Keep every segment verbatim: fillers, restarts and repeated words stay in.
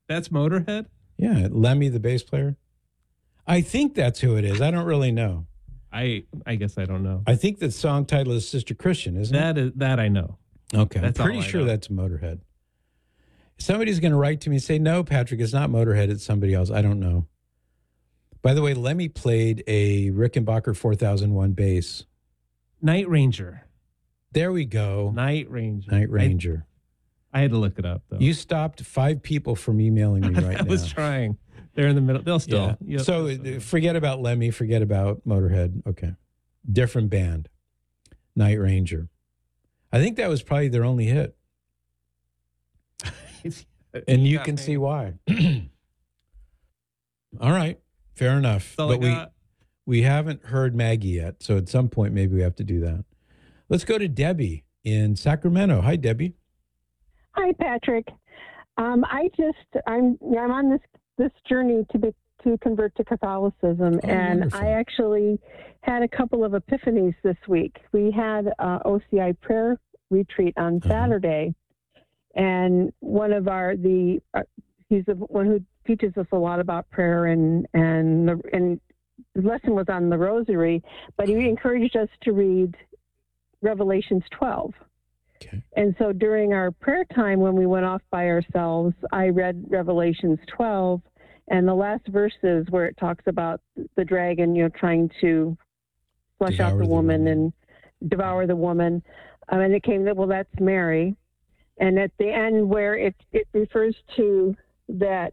That's Motorhead? Yeah, Lemmy, the bass player. I think that's who it is. I don't really know. I I guess I don't know. I think the song title is Sister Christian, isn't That it? is that I know. Okay, That's I'm pretty all I sure know. that's Motorhead. Somebody's going to write to me and say, no, Patrick, it's not Motorhead, it's somebody else. I don't know. By the way, Lemmy played a Rickenbacker four thousand one bass. Night Ranger. There we go. Night Ranger. Night Ranger. I, I had to look it up, though. You stopped five people from emailing me right I now. was trying. They're in the middle. They'll still. Yeah. Yep. So uh, forget about Lemmy, forget about Motorhead. Okay. Different band. Night Ranger. I think that was probably their only hit. And you can see why. All right. Fair enough. That's all I But we got. we haven't heard Maggie yet. So at some point, maybe we have to do that. Let's go to Debbie in Sacramento. Hi, Debbie. Hi, Patrick. Um, I just I'm I'm on this this journey to be to convert to Catholicism, Oh, and wonderful. I actually had a couple of epiphanies this week. We had a O C I prayer retreat on Uh-huh. Saturday, and one of our the uh, he's the one who teaches us a lot about prayer, and and the, and the lesson was on the Rosary, but he encouraged us to read Revelations twelve. Okay. And so during our prayer time, when we went off by ourselves, I read Revelations twelve, and the last verses where it talks about the dragon, you know, trying to flesh Devour out the, the woman, woman. and devour the woman. Um, and it came that, well, that's Mary. And at the end where it, it refers to that,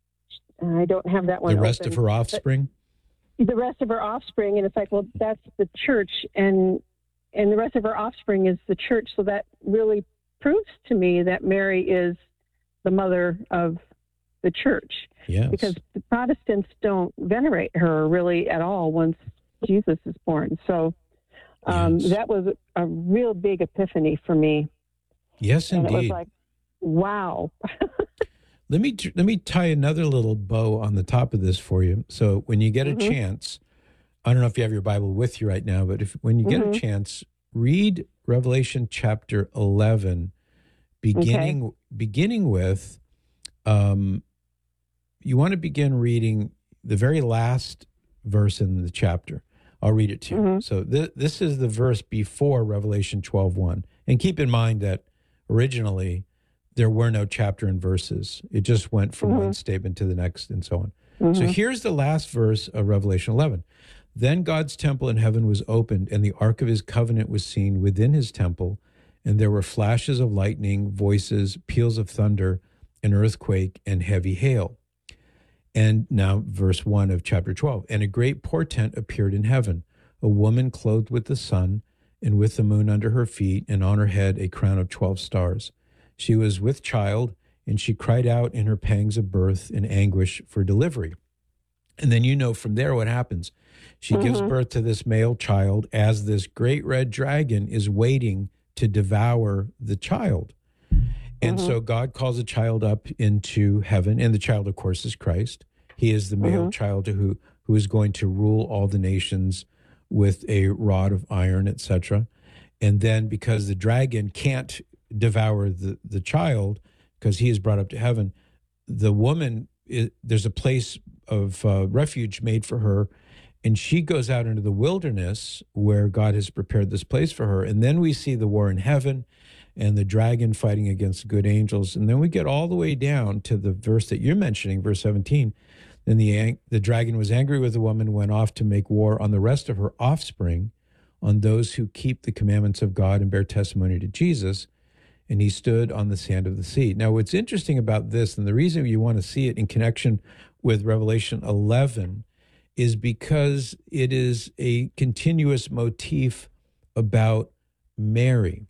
I don't have that one The rest open, of her offspring. but the rest of her offspring, and it's like, well, that's the church, and and the rest of her offspring is the church. So that really proves to me that Mary is the mother of the church, Yes. because the Protestants don't venerate her really at all once Jesus is born. So um, Yes. that was a real big epiphany for me. Yes, And it was indeed. like, wow. Let me let me tie another little bow on the top of this for you. So when you get a Mhm. chance, I don't know if you have your Bible with you right now, but if when you get Mhm. a chance, read Revelation chapter eleven, beginning beginning with, um, you want to begin reading the very last verse in the chapter. I'll read it to you. Mhm. So th- this is the verse before Revelation twelve one. And keep in mind that originally there were no chapter and verses. It just went from one Mhm. statement to the next and so on. So Mhm. here's the last verse of Revelation eleven. Then God's temple in heaven was opened, and the ark of his covenant was seen within his temple, and there were flashes of lightning, voices, peals of thunder, an earthquake, and heavy hail. And now verse one of chapter twelve. And a great portent appeared in heaven, a woman clothed with the sun and with the moon under her feet, and on her head a crown of twelve stars. She was with child, and she cried out in her pangs of birth in anguish for delivery. And then you know from there what happens. She gives Mhm. birth to this male child as this great red dragon is waiting to devour the child. And Mhm. so God calls the child up into heaven, and the child, of course, is Christ. He is the male Mhm. child who, who is going to rule all the nations with a rod of iron, et cetera. And then because the dragon can't devour the, the child because he is brought up to heaven, the woman, is, there's a place of uh, refuge made for her, and she goes out into the wilderness where God has prepared this place for her. And then we see the war in heaven and the dragon fighting against good angels. And then we get all the way down to the verse that you're mentioning, verse seventeen. Then the, the dragon was angry with the woman, went off to make war on the rest of her offspring, on those who keep the commandments of God and bear testimony to Jesus. And he stood on the sand of the sea. Now, what's interesting about this, and the reason you want to see it in connection with Revelation eleven, is because it is a continuous motif about Mary.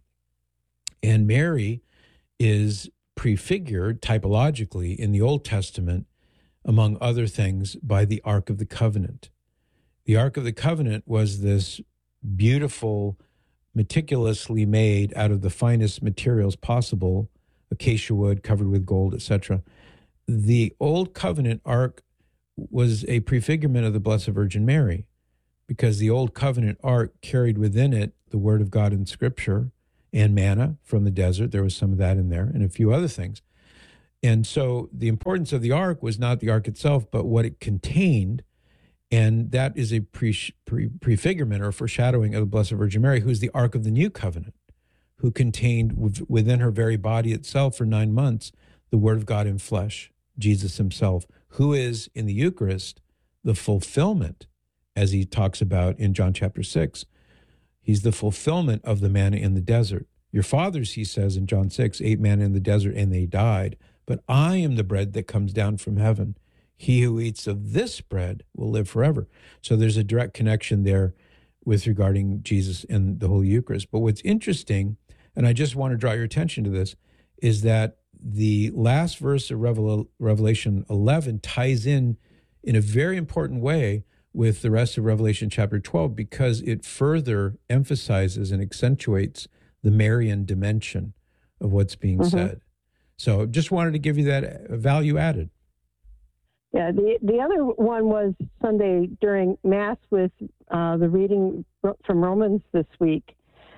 And Mary is prefigured typologically in the Old Testament, among other things, by the Ark of the Covenant. The Ark of the Covenant was this beautiful, meticulously made out of the finest materials possible, acacia wood covered with gold, et cetera. The Old Covenant Ark was a prefigurement of the Blessed Virgin Mary, because the Old Covenant Ark carried within it the Word of God in Scripture and manna from the desert. There was some of that in there, and a few other things. And so the importance of the ark was not the ark itself, but what it contained. And that is a pre, pre, prefigurement or foreshadowing of the Blessed Virgin Mary, who's the ark of the new covenant, who contained within her very body itself for nine months the Word of God in flesh, Jesus himself, who is in the Eucharist the fulfillment, as he talks about in John chapter six. He's the fulfillment of the manna in the desert. Your fathers, he says in John six, ate manna in the desert and they died. But I am the bread that comes down from heaven. He who eats of this bread will live forever. So there's a direct connection there with regarding Jesus and the Holy Eucharist. But what's interesting, and I just want to draw your attention to this, is that the last verse of Revel- Revelation eleven ties in in a very important way with the rest of Revelation chapter twelve, because it further emphasizes and accentuates the Marian dimension of what's being mm-hmm. said. So just wanted to give you that value added. Yeah, the, the other one was Sunday during Mass with uh, the reading from Romans this week.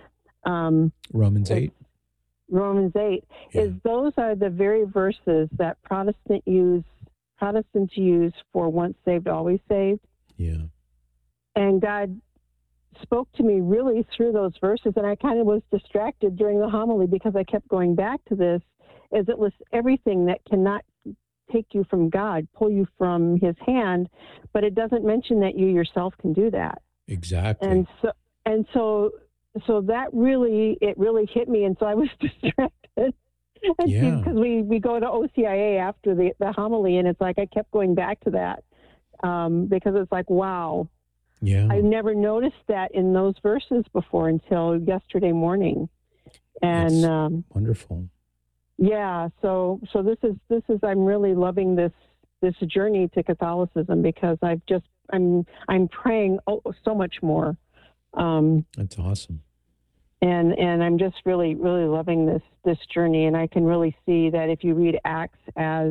Um, Romans eight. Romans eight. Yeah. Is those are the very verses that Protestant use, Protestants use for once saved, always saved. Yeah. And God spoke to me really through those verses, and I kind of was distracted during the homily because I kept going back to this, as it lists everything that cannot take you from God, pull you from his hand, but it doesn't mention that you yourself can do that. Exactly. And so, and so, so that really, it really hit me. And so I was distracted. And yeah. Because we, we go to O C I A after the, the homily, and it's like, I kept going back to that um, because it's like, wow. Yeah. I never noticed that in those verses before until yesterday morning. And um, wonderful. Yeah, so so this is this is I'm really loving this this journey to Catholicism, because I've just I'm I'm praying oh, so much more. Um, That's awesome. And and I'm just really really loving this this journey, and I can really see that if you read Acts as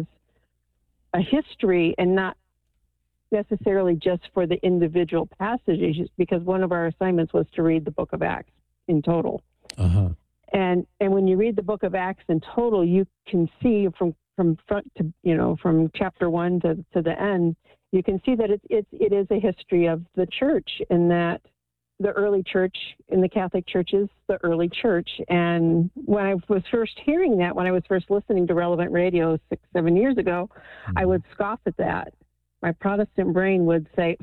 a history and not necessarily just for the individual passages, because one of our assignments was to read the book of Acts in total. Uh-huh. And and when you read the book of Acts in total, you can see from, from front to, you know, from chapter one to, to the end, you can see that it, it, it is a history of the church, and that the early church in the Catholic Church is the early church. And when I was first hearing that, when I was first listening to Relevant Radio six, seven years ago, mm-hmm. I would scoff at that. My Protestant brain would say,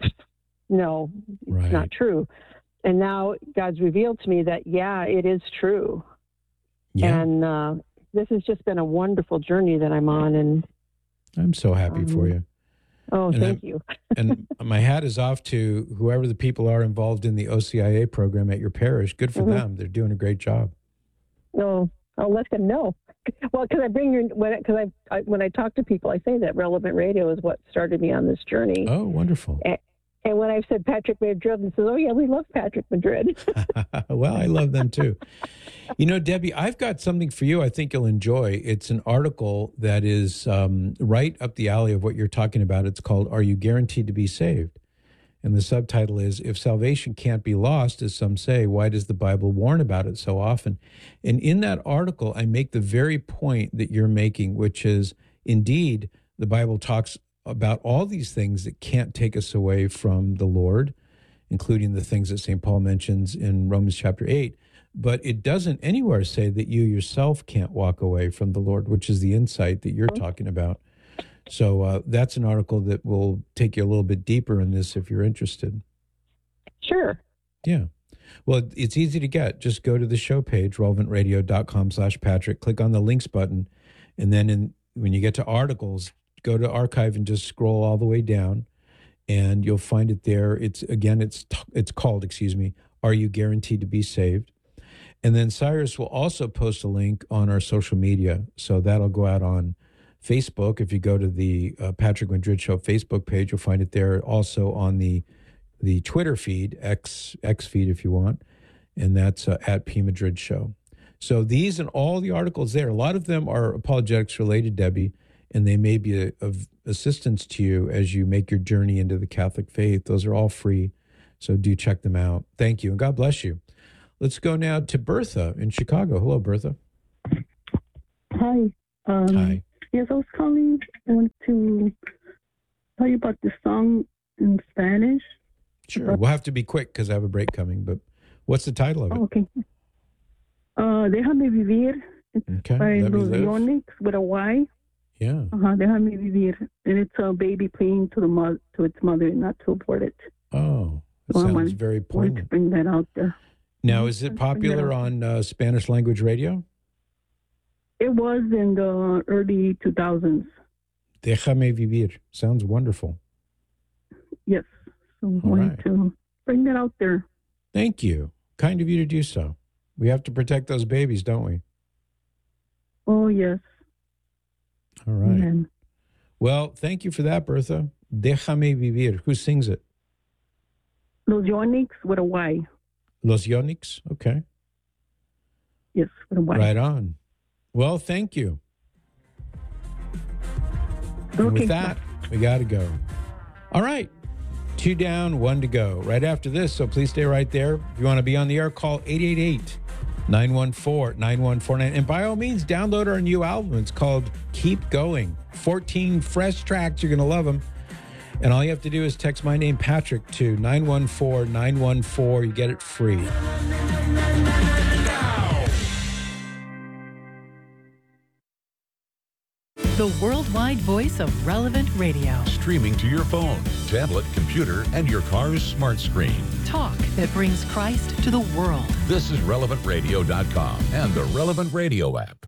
no, it's right. not true. And now God's revealed to me that, yeah, it is true. Yeah. And uh, this has just been a wonderful journey that I'm on. And I'm so happy um, for you. Oh, and thank I'm, you. And my hat is off to whoever the people are involved in the O C I A program at your parish. Good for mm-hmm. them. They're doing a great job. No, I'll let them know. Well, because I bring your when because I, I when I talk to people, I say that Relevant Radio is what started me on this journey. Oh, wonderful. And, And when I've said Patrick Madrid, and says, "Oh yeah, we love Patrick Madrid." Well, I love them too. You know, Debbie, I've got something for you I think you'll enjoy. It's an article that is um, right up the alley of what you're talking about. It's called "Are You Guaranteed to Be Saved?" And the subtitle is, "If salvation can't be lost, as some say, why does the Bible warn about it so often?" And in that article, I make the very point that you're making, which is, indeed, the Bible talks about all these things that can't take us away from the Lord, including the things that Saint Paul mentions in Romans chapter eight. But it doesn't anywhere say that you yourself can't walk away from the Lord, which is the insight that you're talking about. So uh, that's an article that will take you a little bit deeper in this if you're interested. Sure. Yeah. Well, it's easy to get. Just go to the show page, relevantradio.com slash Patrick, click on the links button, and then in, when you get to articles, go to archive and just scroll all the way down, and you'll find it there. It's again, it's t- it's called, excuse me, "Are You Guaranteed to Be Saved?" And then Cyrus will also post a link on our social media, so that'll go out on Facebook. If you go to the uh, Patrick Madrid Show Facebook page, you'll find it there. Also on the the Twitter feed, X X feed if you want, and that's uh, at P Madrid Show. So these and all the articles there, a lot of them are apologetics related, Debbie, and they may be a, of assistance to you as you make your journey into the Catholic faith. Those are all free, so do check them out. Thank you, and God bless you. Let's go now to Bertha in Chicago. Hello, Bertha. Hi. Um, Hi. Yes, I was calling. I wanted to tell you about this song in Spanish. Sure. We'll have to be quick because I have a break coming. But what's the title of it? Oh, okay. Uh, Déjame Vivir. It's Okay. by Let me Los live. Yonix with a Y. Yeah. Uh-huh, Déjame Vivir. And it's a baby pleading to the mo- to its mother not to abort it. Oh, that So I sounds wanted- very wanted to poignant. bring that out there. Now, is it Bring that popular out. on uh, Spanish language radio? It was in the early two thousands. Déjame vivir. Sounds wonderful. Yes. So I All wanted right. to bring that out there. Thank you. Kind of you to do so. We have to protect those babies, don't we? Oh, yes. All right. Amen. Well, thank you for that, Bertha. Déjame vivir. Who sings it? Los Yonix with a Y. Los Yonix? Okay. Yes, with a Y. Right on. Well, thank you. And Okay. with that, we got to go. All right. Two down, one to go. Right after this, so please stay right there. If you want to be on the air, call eight eight eight, nine one four, nine one four nine. And by all means, download our new album. It's called Keep Going. fourteen fresh tracks. You're going to love them. And all you have to do is text my name, Patrick, to nine one four, nine one four. You get it free. The worldwide voice of Relevant Radio. Streaming to your phone, tablet, computer, and your car's smart screen. Talk that brings Christ to the world. This is relevant radio dot com and the Relevant Radio app.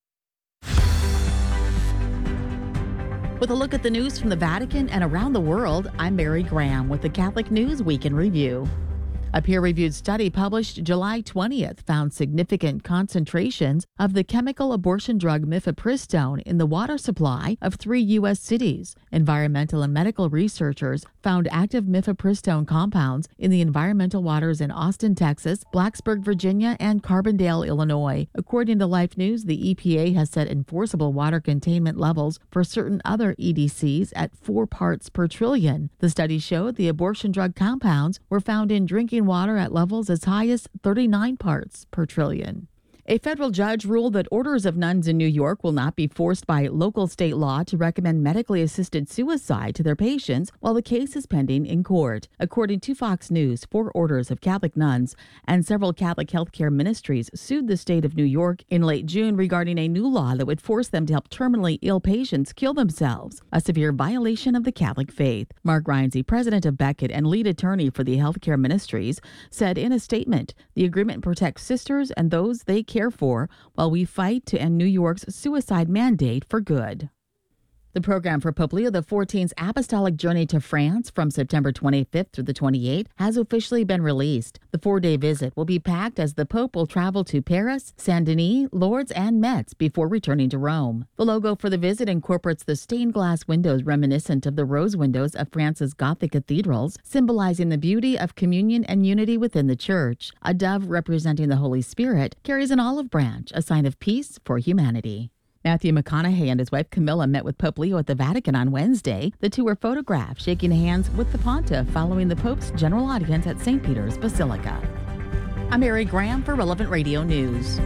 With a look at the news from the Vatican and around the world, I'm Mary Graham with the Catholic News Week in Review. A peer-reviewed study published July twentieth found significant concentrations of the chemical abortion drug mifepristone in the water supply of three U S cities. Environmental and medical researchers found active mifepristone compounds in the environmental waters in Austin, Texas, Blacksburg, Virginia, and Carbondale, Illinois. According to Life News, the E P A has set enforceable water containment levels for certain other E D Cs at four parts per trillion. The study showed the abortion drug compounds were found in drinking water at levels as high as thirty-nine parts per trillion. A federal judge ruled that orders of nuns in New York will not be forced by local state law to recommend medically assisted suicide to their patients while the case is pending in court. According to Fox News, four orders of Catholic nuns and several Catholic healthcare ministries sued the state of New York in late June regarding a new law that would force them to help terminally ill patients kill themselves, a severe violation of the Catholic faith. Mark Reinze, president of Beckett and lead attorney for the healthcare ministries, said in a statement, the agreement protects sisters and those they care for while we fight to end New York's suicide mandate for good. The program for Pope Leo the fourteenth's apostolic journey to France from September twenty-fifth through the twenty-eighth has officially been released. The four-day visit will be packed as the Pope will travel to Paris, Saint-Denis, Lourdes, and Metz before returning to Rome. The logo for the visit incorporates the stained glass windows reminiscent of the rose windows of France's Gothic cathedrals, symbolizing the beauty of communion and unity within the Church. A dove representing the Holy Spirit carries an olive branch, a sign of peace for humanity. Matthew McConaughey and his wife Camilla met with Pope Leo at the Vatican on Wednesday. The two were photographed shaking hands with the Pontiff following the Pope's general audience at Saint Peter's Basilica. I'm Mary Graham for Relevant Radio News.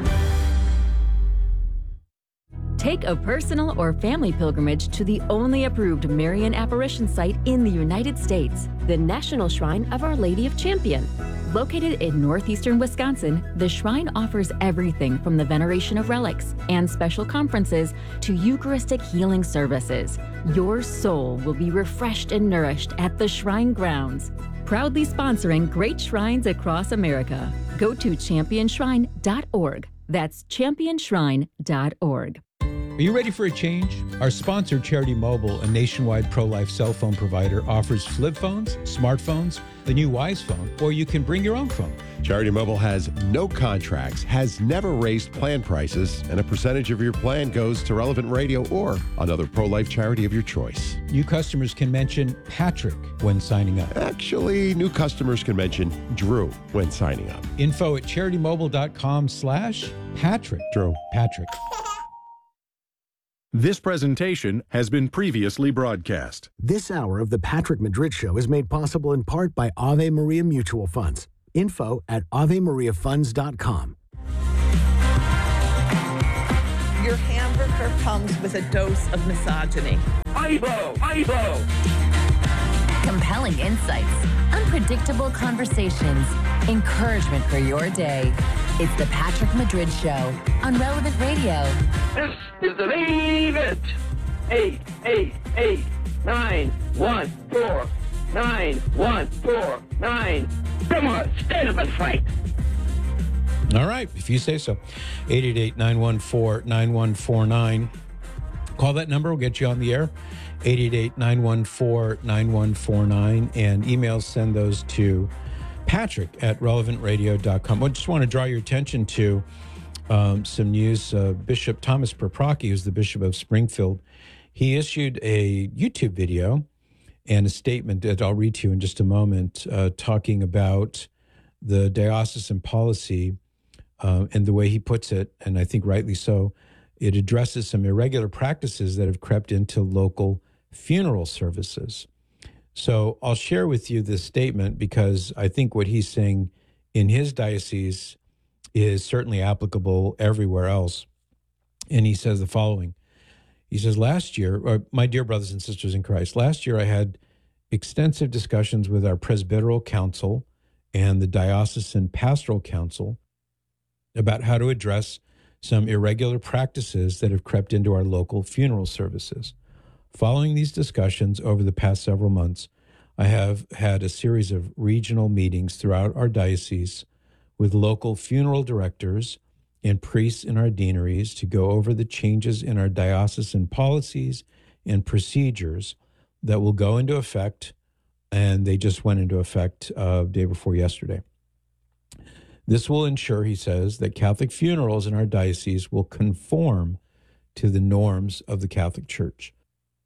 Take a personal or family pilgrimage to the only approved Marian apparition site in the United States, the National Shrine of Our Lady of Champion. Located in northeastern Wisconsin, the shrine offers everything from the veneration of relics and special conferences to Eucharistic healing services. Your soul will be refreshed and nourished at the shrine grounds. Proudly sponsoring great shrines across America. Go to champion shrine dot org. That's champion shrine dot org. Are you ready for a change? Our sponsor, Charity Mobile, a nationwide pro-life cell phone provider, offers flip phones, smartphones, the new Wise phone, or you can bring your own phone. Charity Mobile has no contracts, has never raised plan prices, and a percentage of your plan goes to Relevant Radio or another pro-life charity of your choice. New customers can mention Patrick when signing up. Actually, new customers can mention Drew when signing up. Info at charitymobile.com slash Patrick. Drew. Patrick. This presentation has been previously broadcast. This hour of the Patrick Madrid Show is made possible in part by Ave Maria Mutual Funds. Info at ave maria funds dot com. Your hamburger never comes with a dose of misogyny. Ivo! Ivo! Compelling insights, unpredictable conversations, encouragement for your day. It's the Patrick Madrid Show on Relevant Radio. This is the main event. Eight, eight, eight, nine, one, four, nine, one, four, nine. Come on, stand up and fight. All right, if you say so. eight eight eight, nine one four, nine one four nine. Call that number. We'll get you on the air. eight eight eight, nine one four, nine one four nine. And emails, send those to Patrick at relevant radio dot com. I just want to draw your attention to um, some news. Uh, Bishop Thomas Perprocki, who's the Bishop of Springfield, he issued a YouTube video and a statement that I'll read to you in just a moment, uh, talking about the diocesan policy uh, and the way he puts it, and I think rightly so. It addresses some irregular practices that have crept into local funeral services. So I'll share with you this statement because I think what he's saying in his diocese is certainly applicable everywhere else. And he says the following. He says, last year, or my dear brothers and sisters in Christ, last year I had extensive discussions with our Presbyteral Council and the Diocesan Pastoral Council about how to address some irregular practices that have crept into our local funeral services. Following these discussions over the past several months, I have had a series of regional meetings throughout our diocese with local funeral directors and priests in our deaneries to go over the changes in our diocesan policies and procedures that will go into effect, and they just went into effect uh, day before yesterday. This will ensure, he says, that Catholic funerals in our diocese will conform to the norms of the Catholic Church.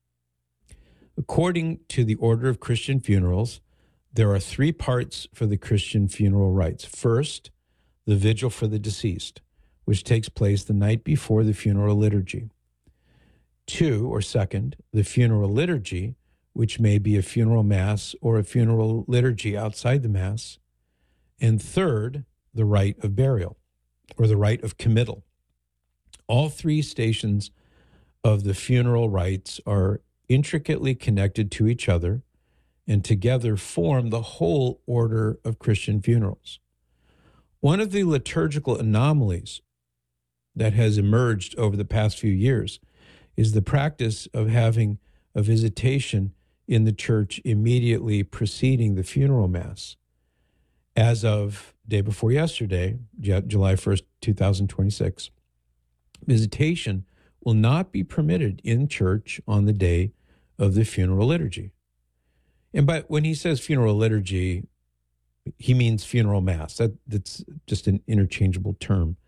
According to the Order of Christian Funerals, there are three parts for the Christian funeral rites. First, the vigil for the deceased, which takes place the night before the funeral liturgy. Two, or second, the funeral liturgy, which may be a funeral mass or a funeral liturgy outside the mass. And third, the rite of burial, or the rite of committal. All three stations of the funeral rites are intricately connected to each other and together form the whole order of Christian funerals. One of the liturgical anomalies that has emerged over the past few years is the practice of having a visitation in the church immediately preceding the funeral mass. As of day before yesterday, July first, two thousand twenty-six, visitation will not be permitted in church on the day of the funeral liturgy. And but when he says funeral liturgy, he means funeral mass. That, that's just an interchangeable term.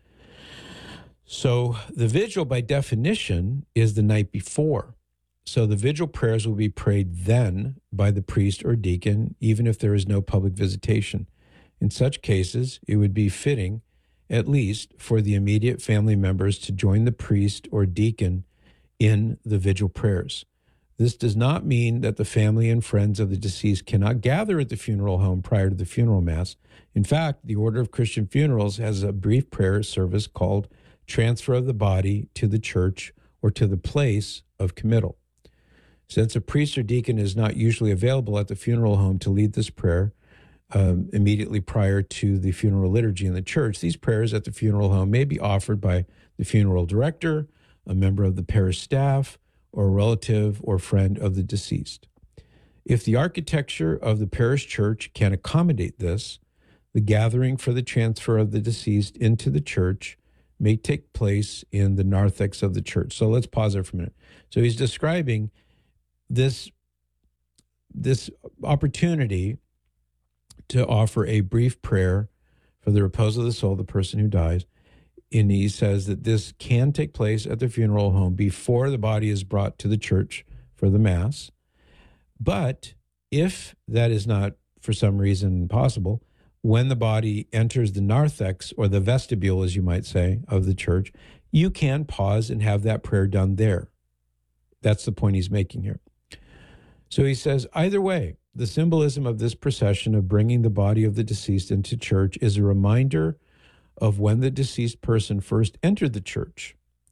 So the vigil, by definition, is the night before. So the vigil prayers will be prayed then by the priest or deacon, even if there is no public visitation. In such cases, it would be fitting, at least, for the immediate family members to join the priest or deacon in the vigil prayers. This does not mean that the family and friends of the deceased cannot gather at the funeral home prior to the funeral mass. In fact, the Order of Christian Funerals has a brief prayer service called Transfer of the Body to the Church or to the Place of Committal. Since a priest or deacon is not usually available at the funeral home to lead this prayer um, immediately prior to the funeral liturgy in the church, these prayers at the funeral home may be offered by the funeral director, a member of the parish staff, or a relative or friend of the deceased. If the architecture of the parish church can accommodate this, the gathering for the transfer of the deceased into the church may take place in the narthex of the church. So let's pause there for a minute. So he's describing this, this opportunity to offer a brief prayer for the repose of the soul of the person who dies. And he says that this can take place at the funeral home before the body is brought to the church for the mass. But if that is not, for some reason, possible, when the body enters the narthex, or the vestibule, as you might say, of the church, you can pause and have that prayer done there. That's the point he's making here. So he says, either way, the symbolism of this procession of bringing the body of the deceased into church is a reminder of when the deceased person first entered the church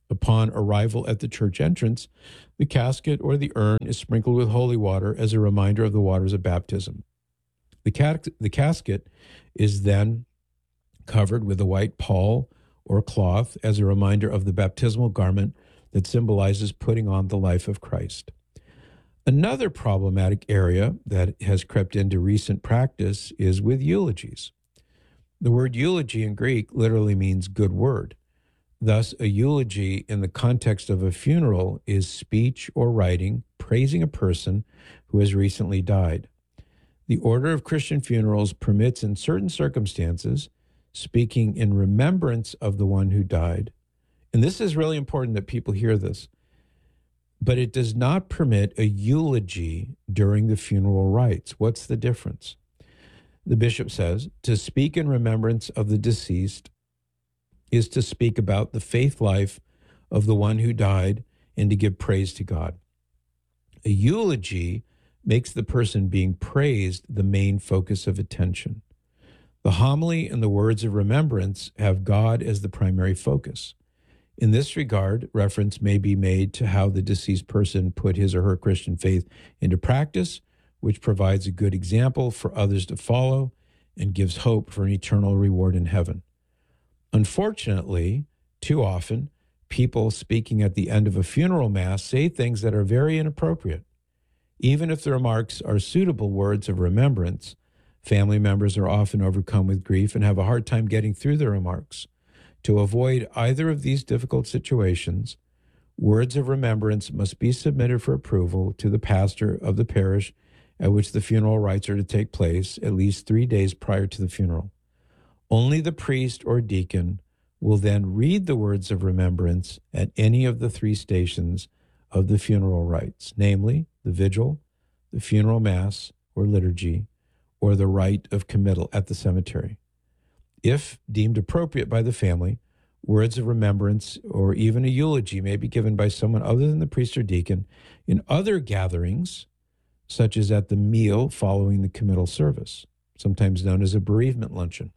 Upon arrival at the church entrance, the casket or the urn is sprinkled with holy water as a reminder of the waters of baptism. The, ca- the casket is then covered with a white pall or cloth as a reminder of the baptismal garment that symbolizes putting on the life of Christ. Another problematic area that has crept into recent practice is with eulogies. The word eulogy in Greek literally means good word. Thus, a eulogy in the context of a funeral is speech or writing praising a person who has recently died. The order of Christian funerals permits, in certain circumstances, speaking in remembrance of the one who died. And this is really important that people hear this. But it does not permit a eulogy during the funeral rites. What's the difference? The bishop says, to speak in remembrance of the deceased is to speak about the faith life of the one who died and to give praise to God. A eulogy makes the person being praised the main focus of attention. The homily and the words of remembrance have God as the primary focus. In this regard, reference may be made to how the deceased person put his or her Christian faith into practice, which provides a good example for others to follow and gives hope for an eternal reward in heaven. Unfortunately, too often, people speaking at the end of a funeral mass say things that are very inappropriate. Even if the remarks are suitable words of remembrance, family members are often overcome with grief and have a hard time getting through their remarks. To avoid either of these difficult situations, words of remembrance must be submitted for approval to the pastor of the parish at which the funeral rites are to take place at least three days prior to the funeral. Only the priest or deacon will then read the words of remembrance at any of the three stations of the funeral rites, namely the vigil, the funeral mass or liturgy, or the rite of committal at the cemetery. If deemed appropriate by the family, words of remembrance or even a eulogy may be given by someone other than the priest or deacon in other gatherings, such as at the meal following the committal service, sometimes known as a bereavement luncheon.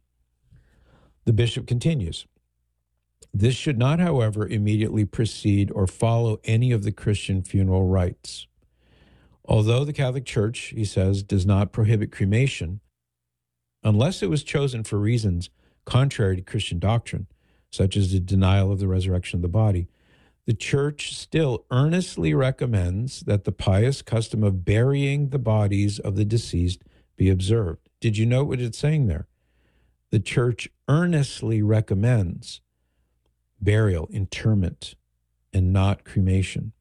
The bishop continues, this should not, however, immediately precede or follow any of the Christian funeral rites. Although the Catholic Church, he says, does not prohibit cremation, unless it was chosen for reasons contrary to Christian doctrine, such as the denial of the resurrection of the body, the Church still earnestly recommends that the pious custom of burying the bodies of the deceased be observed. Did you note what it's saying there? The Church earnestly recommends burial, interment, and not cremation.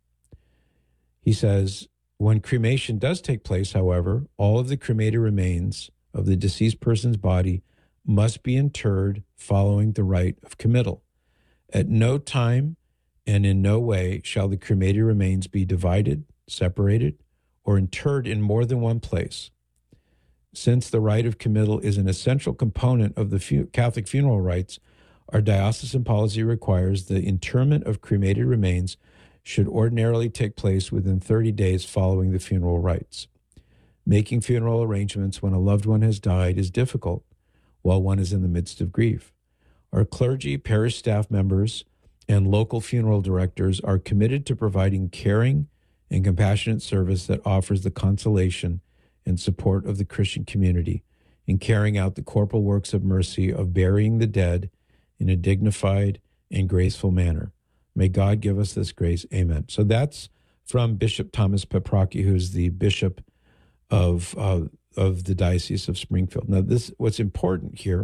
He says, when cremation does take place, however, all of the cremated remains of the deceased person's body must be interred following the rite of committal. At no time and in no way shall the cremated remains be divided, separated, or interred in more than one place. Since the rite of committal is an essential component of the fu- Catholic funeral rites, our diocesan policy requires the interment of cremated remains should ordinarily take place within thirty days following the funeral rites. Making funeral arrangements when a loved one has died is difficult while one is in the midst of grief. Our clergy, parish staff members, and local funeral directors are committed to providing caring and compassionate service that offers the consolation and support of the Christian community in carrying out the corporal works of mercy of burying the dead in a dignified and graceful manner. May God give us this grace. Amen. So that's from Bishop Thomas Paprocki, who's the bishop of uh, of the Diocese of Springfield. Now, this what's important here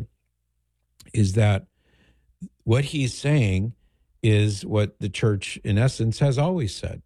is that what he's saying is what the church, in essence, has always said.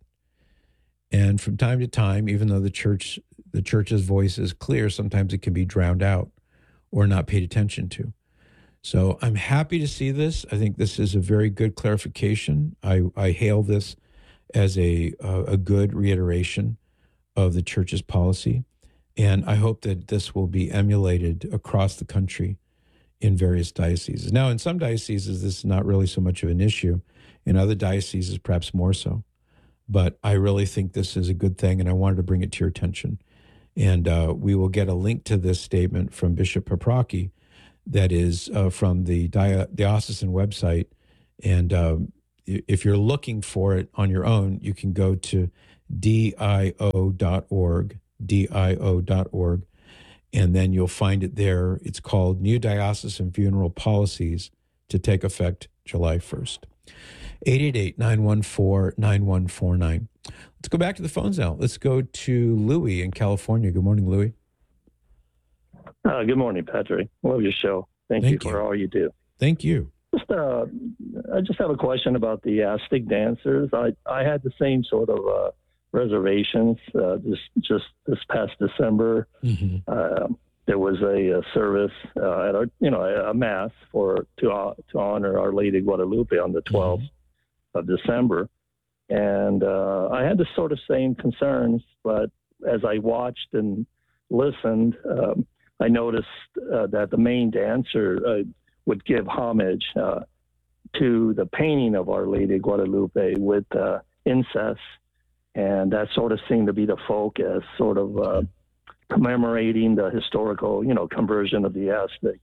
And from time to time, even though the church the church's voice is clear, sometimes it can be drowned out or not paid attention to. So I'm happy to see this. I think this is a very good clarification. I, I hail this as a, uh, a good reiteration of the church's policy. And I hope that this will be emulated across the country in various dioceses. Now, in some dioceses, this is not really so much of an issue. In other dioceses, perhaps more so. But I really think this is a good thing, and I wanted to bring it to your attention. And uh, we will get a link to this statement from Bishop Paprocki that is uh, from the dio- diocesan website. And um, if you're looking for it on your own, you can go to D I O dot org, D I O dot org, and then you'll find it there. It's called New Diocesan Funeral Policies to take effect July first. eight eight eight, nine one four, nine one four nine. Let's go back to the phones now. Let's go to Louis in California. Good morning, Louis. Uh, good morning, Patrick. Love your show. Thank, Thank you you for all you do. Thank you. Just, uh, I just have a question about the Aztec dancers. I, I had the same sort of uh, reservations uh, just just this past December. Mm-hmm. Uh, there was a, a service uh, at our, you know, a, a mass for to uh, to honor Our Lady of Guadalupe on the twelfth mm-hmm. of December, and uh, I had the sort of same concerns. But as I watched and listened, um, I noticed uh, that the main dancer uh, would give homage uh, to the painting of Our Lady of Guadalupe with uh, incest, and that sort of seemed to be the focus, sort of uh, commemorating the historical, you know, conversion of the Aztecs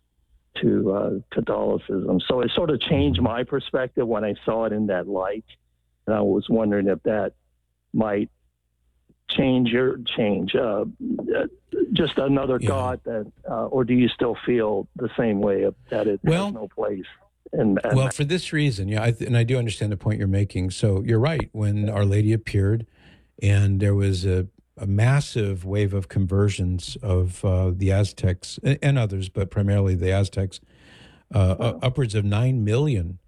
to uh, Catholicism. So it sort of changed my perspective when I saw it in that light, and I was wondering if that might change your change. Uh, just another Yeah. thought that, uh, or do you still feel the same way of, that it Well- has no place? And, and Well, for this reason, yeah, I th- and I do understand the point you're making. So you're right. When Our Lady appeared, and there was a, a massive wave of conversions of uh, the Aztecs and, and others, but primarily the Aztecs, uh, uh, upwards of nine million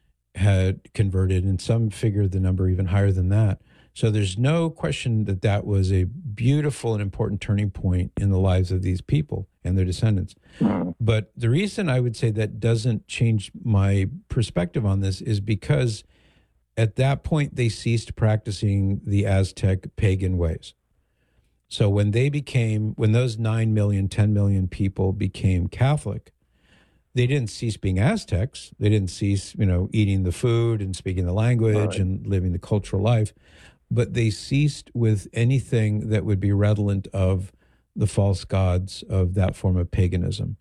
had converted, and some figure the number even higher than that. So there's no question that that was a beautiful and important turning point in the lives of these people and their descendants. But the reason I would say that doesn't change my perspective on this is because at that point they ceased practicing the Aztec pagan ways. So when they became, when those nine million, ten million people became Catholic, they didn't cease being Aztecs. They didn't cease, you know, eating the food and speaking the language Right. and living the cultural life. But they ceased with anything that would be redolent of the false gods of that form of paganism.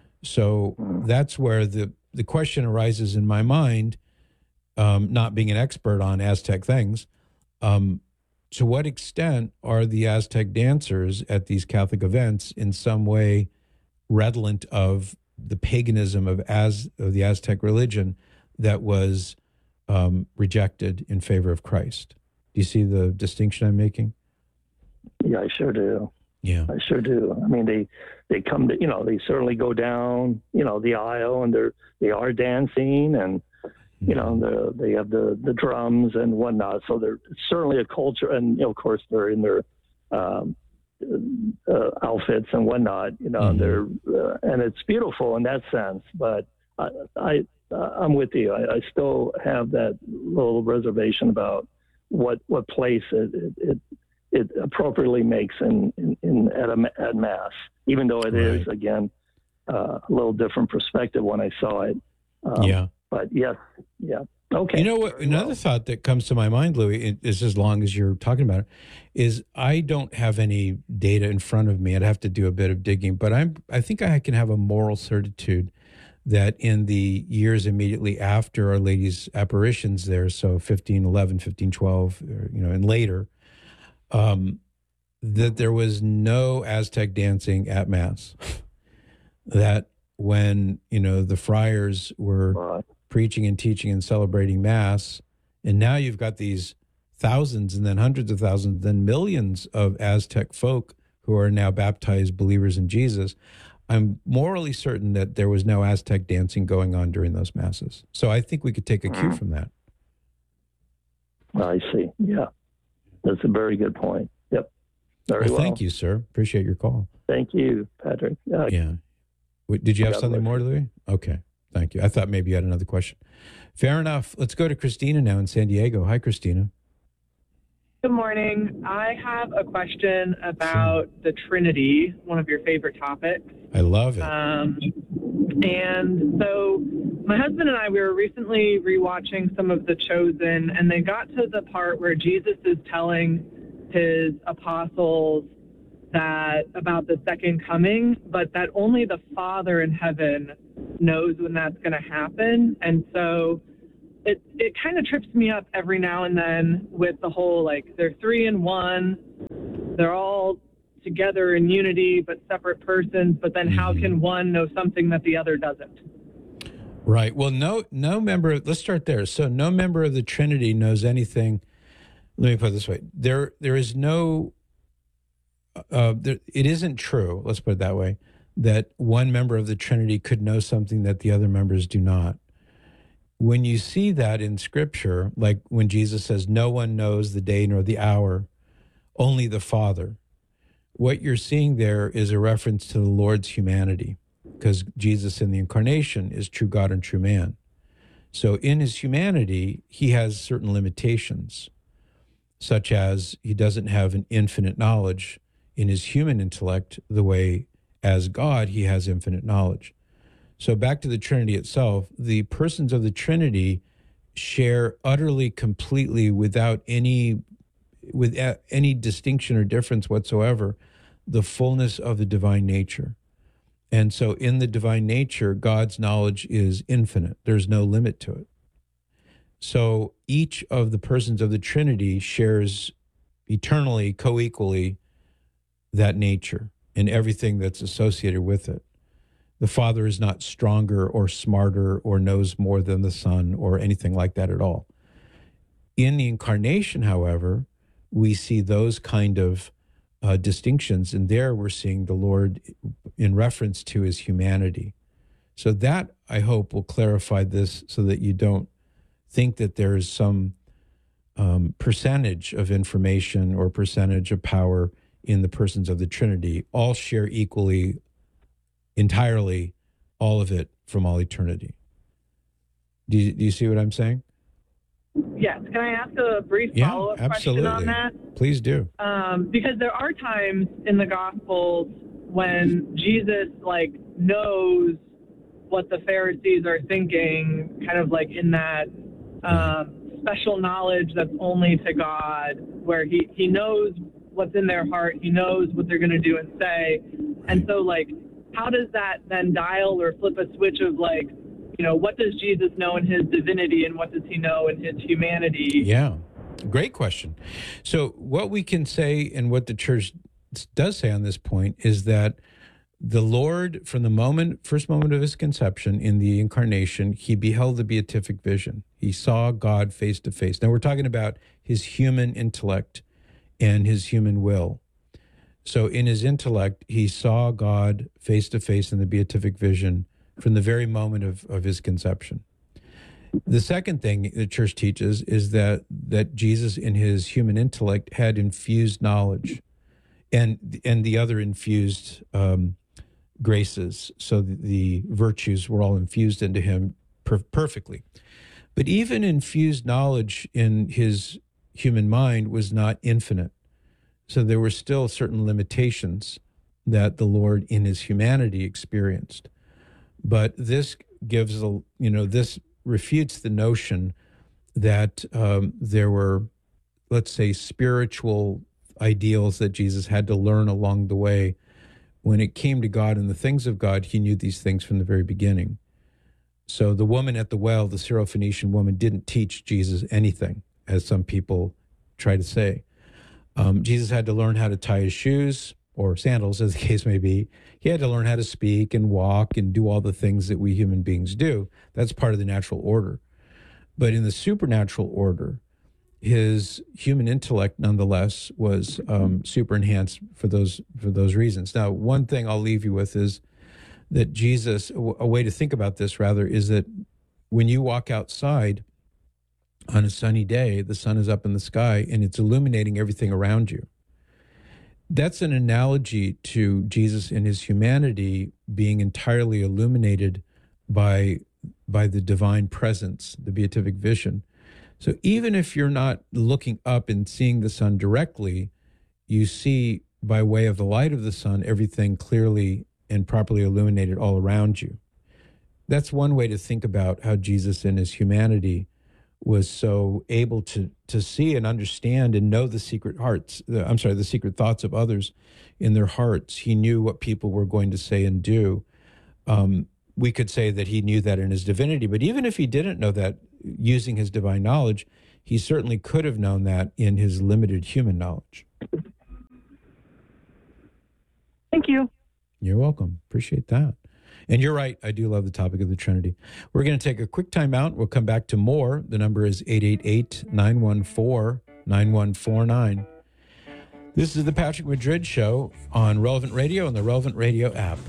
So that's where the, the question arises in my mind, um, not being an expert on Aztec things, um, to what extent are the Aztec dancers at these Catholic events in some way redolent of the paganism of, Az, of the Aztec religion that was um, rejected in favor of Christ? Do you see the distinction I'm making? Yeah, I sure do. Yeah, I sure do. I mean, they they come to, you know, they certainly go down, you know, the aisle, and they're they are dancing, and you know, the, they have the the drums and whatnot. So they're it's certainly a culture, and you know, of course, they're in their um, uh, outfits and whatnot. You know, Mm-hmm. they're uh, and it's beautiful in that sense. But I, I uh, I'm with you. I, I still have that little reservation about what what place it it, it, it appropriately makes in, in, in at, a, at mass, even though it Right. is again uh, a little different perspective when I saw it. Um, yeah. But yes, yeah, okay. You know what? Another thought that comes to my mind, Louis, is as long as you're talking about it, is I don't have any data in front of me. I'd have to do a bit of digging, but I'm I think I can have a moral certitude that in the years immediately after Our Lady's apparitions there, so fifteen eleven, fifteen twelve, or, you know, and later, um, that there was no Aztec dancing at Mass. That when, you know, the friars were preaching and teaching and celebrating Mass, and now you've got these thousands and then hundreds of thousands, then millions of Aztec folk who are now baptized believers in Jesus. I'm morally certain that there was no Aztec dancing going on during those Masses. So I think we could take a cue from that. I see. Yeah, that's a very good point. Yep. Very well, well. thank you, sir. Appreciate your call. Thank you, Patrick. Uh, Yeah. Wait, did you have God something bless more, Louis? Okay. Thank you. I thought maybe you had another question. Fair enough. Let's go to Christina now in San Diego. Hi, Christina. Good morning. I have a question about the Trinity, one of your favorite topics. I love it. Um, and so my husband and I, we were recently rewatching some of The Chosen, and they got to the part where Jesus is telling his apostles that about the second coming, but that only the Father in heaven knows when that's going to happen. And so it, it kind of trips me up every now and then with the whole, like, they're three in one, they're all together in unity, but separate persons, but then how can one know something that the other doesn't? Right. Well, no, no member, let's start there. So no member of the Trinity knows anything. Let me put it this way. There, there is no, uh, there, it isn't true, let's put it that way, that one member of the Trinity could know something that the other members do not. When you see that in Scripture, like when Jesus says, no one knows the day nor the hour, only the Father, what you're seeing there is a reference to the Lord's humanity, because Jesus in the incarnation is true God and true man. So in his humanity, he has certain limitations, such as he doesn't have an infinite knowledge in his human intellect the way as God he has infinite knowledge. So back to the Trinity itself, the persons of the Trinity share utterly, completely, without any with any distinction or difference whatsoever, the fullness of the divine nature. And so in the divine nature, God's knowledge is infinite. There's no limit to it. So each of the persons of the Trinity shares eternally, co-equally, that nature and everything that's associated with it. The Father is not stronger or smarter or knows more than the Son or anything like that at all. In the incarnation, however, we see those kind of uh, distinctions, and there we're seeing the Lord in reference to his humanity. So that, I hope, will clarify this so that you don't think that there is some um, percentage of information or percentage of power in the persons of the Trinity. All share equally, entirely, all of it from all eternity. Do you, do you see what I'm saying? Yes. Can I ask a brief Yeah, follow-up absolutely. question on that? Please do. Um, because there are times in the Gospels when Jesus, like, knows what the Pharisees are thinking, kind of like in that um, special knowledge that's only to God, where he, he knows what's in their heart, he knows what they're going to do and say. And so, like, how does that then dial or flip a switch of, like, you know, what does Jesus know in his divinity and what does he know in his humanity? Yeah, great question. So what we can say and what the church does say on this point is that the Lord, from the moment, first moment of his conception in the incarnation, he beheld the beatific vision. He saw God face to face. Now we're talking about his human intellect and his human will. So in his intellect, he saw God face to face in the beatific vision from the very moment of, of his conception. The second thing the church teaches is that that Jesus in his human intellect had infused knowledge and and the other infused um, graces. So the, the virtues were all infused into him per- perfectly. But even infused knowledge in his human mind was not infinite. So there were still certain limitations that the Lord in his humanity experienced. But this gives, a, you know, this refutes the notion that um, there were, let's say, spiritual ideals that Jesus had to learn along the way. When it came to God and the things of God, he knew these things from the very beginning. So the woman at the well, the Syrophoenician woman, didn't teach Jesus anything, as some people try to say. Um, Jesus had to learn how to tie his shoes, or sandals, as the case may be. He had to learn how to speak and walk and do all the things that we human beings do. That's part of the natural order. But in the supernatural order, his human intellect, nonetheless, was um, super enhanced for those for those reasons. Now, one thing I'll leave you with is that Jesus, a way to think about this, rather, is that when you walk outside on a sunny day, the sun is up in the sky and it's illuminating everything around you. That's an analogy to Jesus in his humanity being entirely illuminated by, by the divine presence, the beatific vision. So even if you're not looking up and seeing the sun directly, you see by way of the light of the sun everything clearly and properly illuminated all around you. That's one way to think about how Jesus in his humanity was so able to to see and understand and know the secret hearts, the, I'm sorry, the secret thoughts of others in their hearts. He knew what people were going to say and do. Um, we could say that he knew that in his divinity. But even if he didn't know that using his divine knowledge, he certainly could have known that in his limited human knowledge. Thank you. You're welcome. Appreciate that. And you're right. I do love the topic of the Trinity. We're going to take a quick time out. We'll come back to more. The number is eight eight eight, nine one four, nine one four nine. This is the Patrick Madrid Show on Relevant Radio and the Relevant Radio app.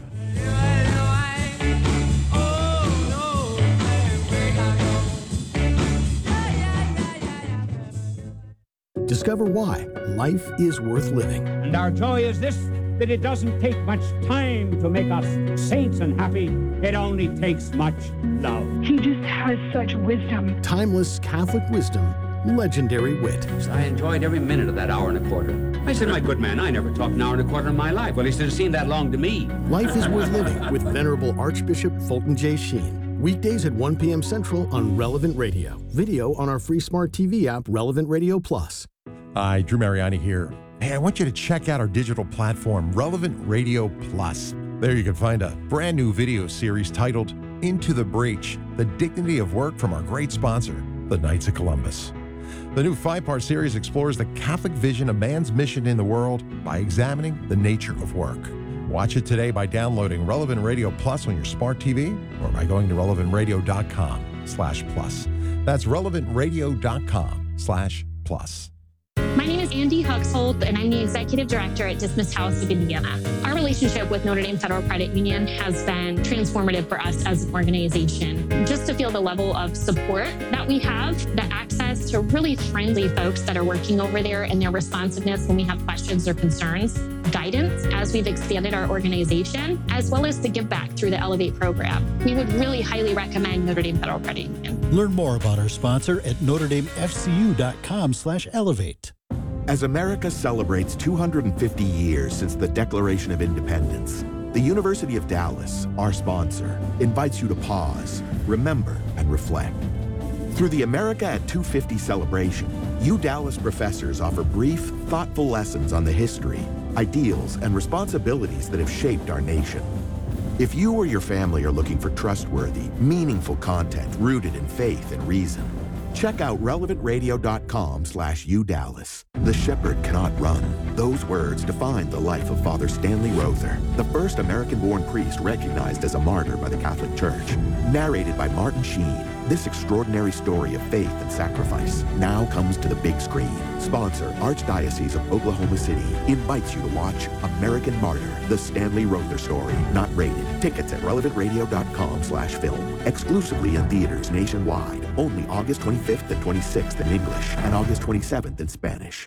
Discover why life is worth living. And our joy is this, that it doesn't take much time to make us saints and happy. It only takes much love. He just has such wisdom. Timeless Catholic wisdom, legendary wit. I enjoyed every minute of that hour and a quarter. I said, my good man, I never talked an hour and a quarter in my life. Well, he said, it seemed that long to me. Life is worth living with Venerable Archbishop Fulton J. Sheen. Weekdays at one p.m. Central on Relevant Radio. Video on our free smart T V app, Relevant Radio Plus. Hi, Drew Mariani here. Hey, I want you to check out our digital platform, Relevant Radio Plus. There you can find a brand new video series titled Into the Breach, the Dignity of Work from our great sponsor, the Knights of Columbus. The new five-part series explores the Catholic vision of man's mission in the world by examining the nature of work. Watch it today by downloading Relevant Radio Plus on your smart T V or by going to relevant radio dot com slash plus. That's relevant radio dot com slash plus. My name is Andy Huxhold, and I'm the Executive Director at Dismissed House of Indiana. Our relationship with Notre Dame Federal Credit Union has been transformative for us as an organization. Just to feel the level of support that we have, the access to really friendly folks that are working over there and their responsiveness when we have questions or concerns, guidance as we've expanded our organization, as well as the give back through the Elevate program. We would really highly recommend Notre Dame Federal Credit Union. Learn more about our sponsor at notre dame f c u dot com slash elevate. As America celebrates two hundred fifty years since the Declaration of Independence, the University of Dallas, our sponsor, invites you to pause, remember, and reflect. Through the America at two fifty celebration, U Dallas professors offer brief, thoughtful lessons on the history, ideals, and responsibilities that have shaped our nation. If you or your family are looking for trustworthy, meaningful content rooted in faith and reason, check out relevant radio dot com slash U Dallas. The shepherd cannot run. Those words define the life of Father Stanley Rother, the first American-born priest recognized as a martyr by the Catholic Church. Narrated by Martin Sheen, this extraordinary story of faith and sacrifice now comes to the big screen. Sponsor, Archdiocese of Oklahoma City, invites you to watch American Martyr, the Stanley Rother story, not rated. Tickets at relevant radio dot com slash film. Exclusively in theaters nationwide. Only August twenty-fifth and twenty-sixth in English and August twenty-seventh in Spanish.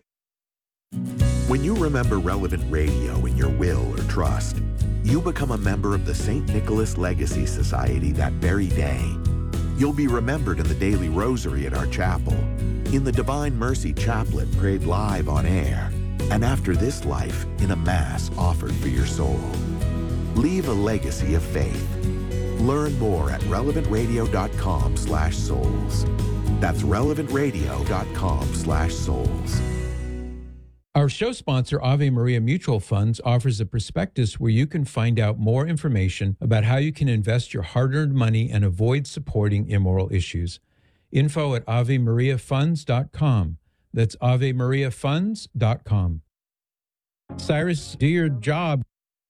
When you remember Relevant Radio in your will or trust, you become a member of the Saint Nicholas Legacy Society that very day. You'll be remembered in the daily rosary at our chapel, in the Divine Mercy Chaplet prayed live on air, and after this life, in a Mass offered for your soul. Leave a legacy of faith. Learn more at relevant radio dot com slash souls. That's relevant radio dot com slash souls. Our show sponsor, Ave Maria Mutual Funds, offers a prospectus where you can find out more information about how you can invest your hard-earned money and avoid supporting immoral issues. Info at ave maria funds dot com. That's ave maria funds dot com. Cyrus, do your job.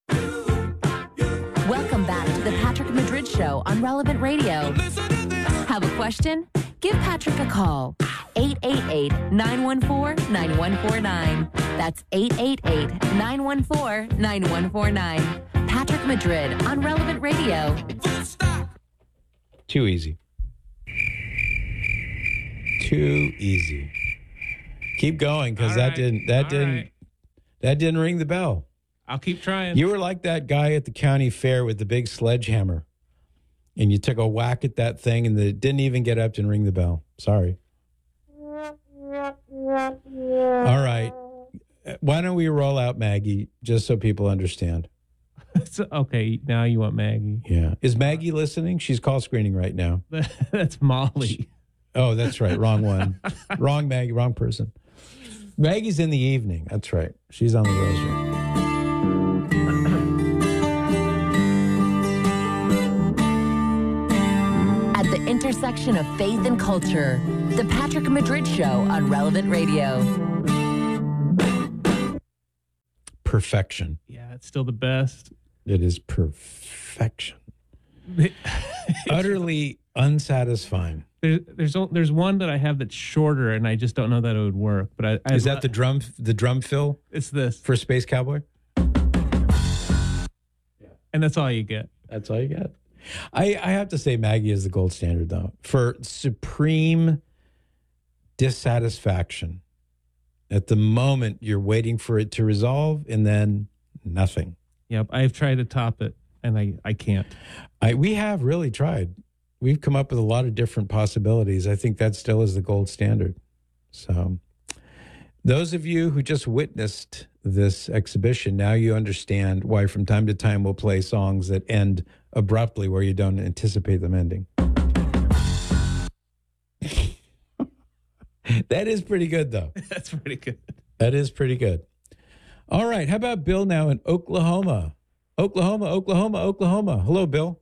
Welcome back to the Patrick Madrid Show on Relevant Radio. Have a question? Give Patrick a call. eight eight eight, nine one four, nine one four nine. That's eight eight eight, nine one four, nine one four nine. Patrick Madrid on Relevant Radio. Too easy. Too easy. Keep going, because that right. didn't that All didn't right. that didn't ring the bell. I'll keep trying. You were like that guy at the county fair with the big sledgehammer, and you took a whack at that thing, and it didn't even get up and ring the bell. Sorry. All right. Why don't we roll out Maggie, just so people understand? So, okay, now you want Maggie. Yeah. Is Maggie listening? She's call screening right now. That's Molly. Oh, that's right. Wrong one. Wrong Maggie. Wrong person. Maggie's in the evening. That's right. She's on the rosary. intersection of faith and culture. The Patrick Madrid Show on Relevant Radio. Perfection. Yeah, it's still the best. It is perfection. Utterly unsatisfying. There's there's o- there's one that I have that's shorter, and I just don't know that it would work. But I, I Is that the drum the drum fill? It's this for Space Cowboy. And that's all you get. That's all you get. I, I have to say Maggie is the gold standard, though, for supreme dissatisfaction. At the moment, you're waiting for it to resolve, and then nothing. Yep, I've tried to top it, and I, I can't. I We have really tried. We've come up with a lot of different possibilities. I think that still is the gold standard. So those of you who just witnessed this exhibition, now you understand why from time to time we'll play songs that end abruptly where you don't anticipate them ending. That is pretty good, though. That's pretty good. That is pretty good. All right. How about Bill now in Oklahoma? Oklahoma, Oklahoma, Oklahoma. Hello, Bill.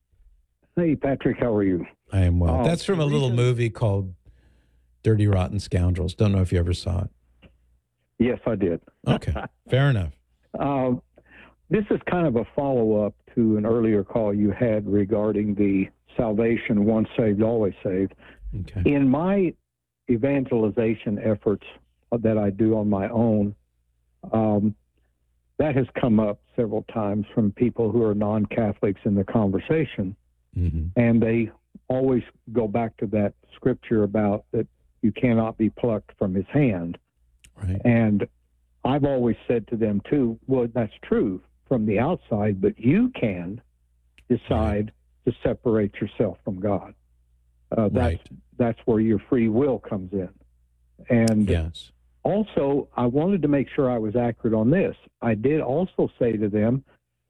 Hey, Patrick. How are you? I am well. Uh, That's from a little movie called Dirty Rotten Scoundrels. Don't know if you ever saw it. Yes, I did. Okay. Fair enough. Uh, this is kind of a follow-up to an earlier call you had regarding the salvation, once saved, always saved. Okay. In my evangelization efforts that I do on my own, um, that has come up several times from people who are non-Catholics in the conversation. Mm-hmm. And they always go back to that scripture about that you cannot be plucked from his hand. Right. And I've always said to them, too, well, that's true from the outside, but you can decide to separate yourself from God. Uh, that's, Right. that's where your free will comes in. And yes. Also, I wanted to make sure I was accurate on this. I did also say to them,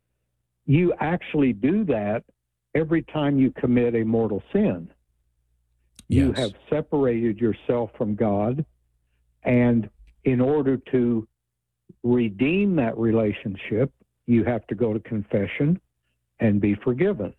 you actually do that every time you commit a mortal sin. You Yes. have separated yourself from God, and in order to redeem that relationship, you have to go to confession and be forgiven.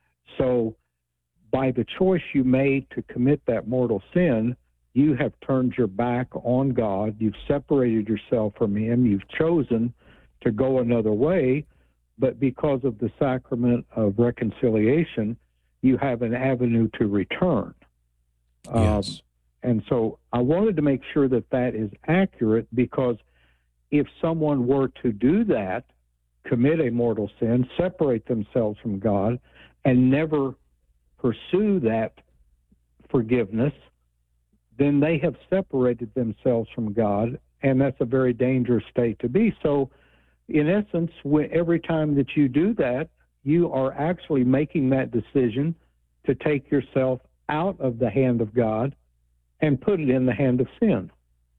So by the choice you made to commit that mortal sin, you have turned your back on God. You've separated yourself from him. You've chosen to go another way, but because of the sacrament of reconciliation, you have an avenue to return. Yes. Um, and so I wanted to make sure that that is accurate, because if someone were to do that, commit a mortal sin, separate themselves from God, and never pursue that forgiveness, then they have separated themselves from God, and that's a very dangerous state to be. So, in essence, when, every time that you do that, you are actually making that decision to take yourself out of the hand of God and put it in the hand of sin.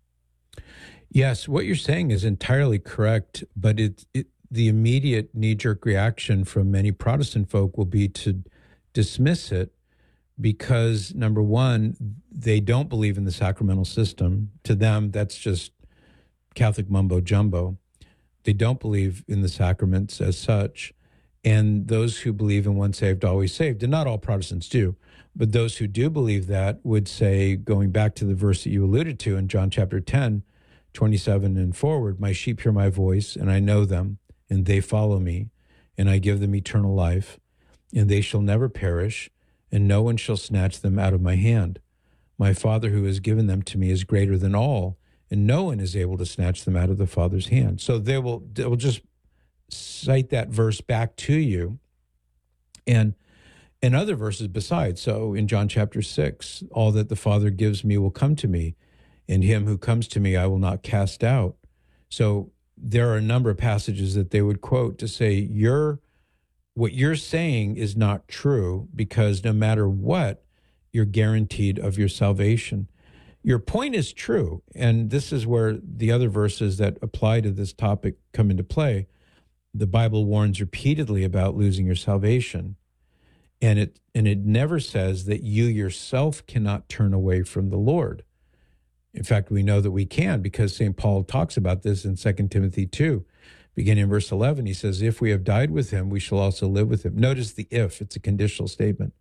Yes, what you're saying is entirely correct, but it, it the immediate knee-jerk reaction from many Protestant folk will be to dismiss it because, number one, they don't believe in the sacramental system. To them, that's just Catholic mumbo-jumbo. They don't believe in the sacraments as such. And those who believe in once saved, always saved, and not all Protestants do, but those who do believe that would say, going back to the verse that you alluded to in John chapter ten, twenty-seven and forward, my sheep hear my voice, and I know them, and they follow me, and I give them eternal life, and they shall never perish, and no one shall snatch them out of my hand. My Father who has given them to me is greater than all, and no one is able to snatch them out of the Father's hand. So they will, they will just cite that verse back to you, and and other verses besides. So in John chapter six, all that the Father gives me will come to me, and him who comes to me I will not cast out. So there are a number of passages that they would quote to say, you're, what you're saying is not true, because no matter what, you're guaranteed of your salvation. Your point is true, and this is where the other verses that apply to this topic come into play. The Bible warns repeatedly about losing your salvation, and it and it never says that you yourself cannot turn away from the Lord. In fact, we know that we can, because Saint Paul talks about this in Second Timothy two, beginning in verse eleven. He says, if we have died with him, we shall also live with him. Notice the if, it's a conditional statement.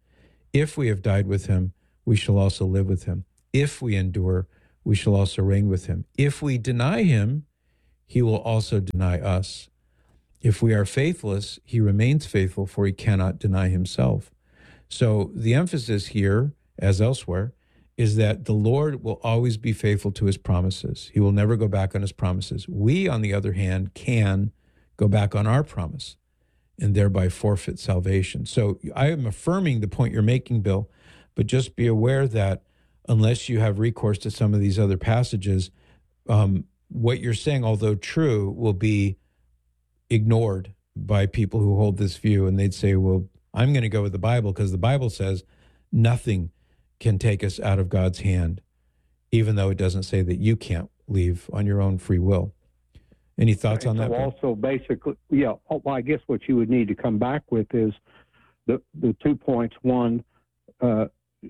If we have died with him, we shall also live with him. If we endure, we shall also reign with him. If we deny him, he will also deny us. If we are faithless, he remains faithful, for he cannot deny himself. So the emphasis here, as elsewhere, is that the Lord will always be faithful to his promises. He will never go back on his promises. We, on the other hand, can go back on our promise and thereby forfeit salvation. So I am affirming the point you're making, Bill, but just be aware that unless you have recourse to some of these other passages, um, what you're saying, although true, will be ignored by people who hold this view. And they'd say, well, I'm going to go with the Bible because the Bible says nothing can take us out of God's hand, even though it doesn't say that you can't leave on your own free will. Any thoughts on so that? Also, basically, yeah, well, I guess what you would need to come back with is the, the two points. One, uh,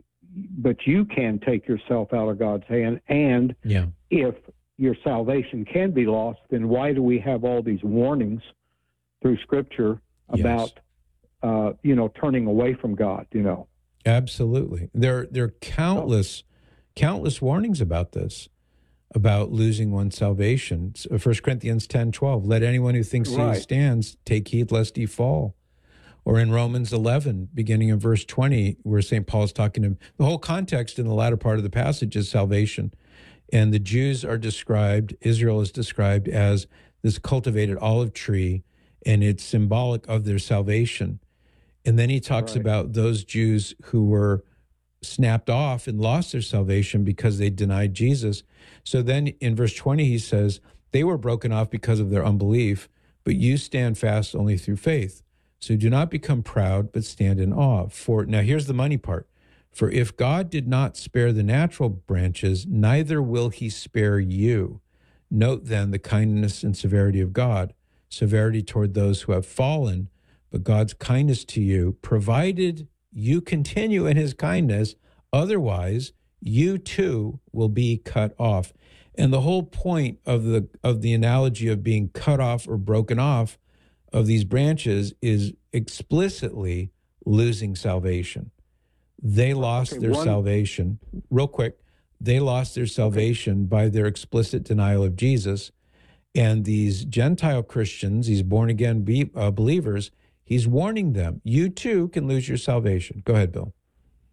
but you can take yourself out of God's hand. And yeah. if your salvation can be lost, then why do we have all these warnings through Scripture about, yes. uh, you know, turning away from God, you know? Absolutely. There, there are countless, oh. countless warnings about this, about losing one's salvation. First Corinthians ten twelve, let anyone who thinks right. he stands take heed lest he fall. Or in Romans eleven, beginning in verse twenty, where Saint Paul's talking to him. The whole context in the latter part of the passage is salvation. And the Jews are described, Israel is described as this cultivated olive tree, and it's symbolic of their salvation. And then he talks right. about those Jews who were snapped off and lost their salvation because they denied Jesus. So then in verse twenty, he says, they were broken off because of their unbelief, but you stand fast only through faith. So do not become proud, but stand in awe. For now, here's the money part. For if God did not spare the natural branches, neither will he spare you. Note then the kindness and severity of God, severity toward those who have fallen, but God's kindness to you, provided you continue in his kindness, otherwise you too will be cut off. And the whole point of the of the analogy of being cut off or broken off of these branches is explicitly losing salvation. They lost okay, their one... salvation. Real quick, they lost their salvation by their explicit denial of Jesus. And these Gentile Christians, these born-again be, uh, believers, he's warning them, you too can lose your salvation. Go ahead, Bill.